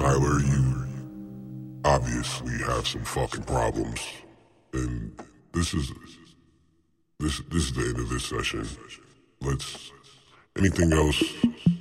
Tyler, you obviously have some fucking problems. And this is the end of this session. Anything else